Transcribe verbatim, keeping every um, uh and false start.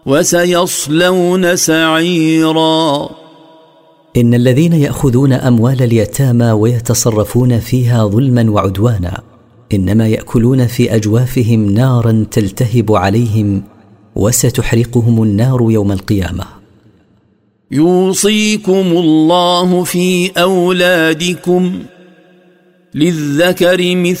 وسيصلون سعيرا. إن الذين يأخذون أموال اليتامى ويتصرفون فيها ظلما وعدوانا إنما يأكلون في أجوافهم نارا تلتهب عليهم وستحرقهم النار يوم القيامة. يوصيكم الله في أولادكم للذكر مثل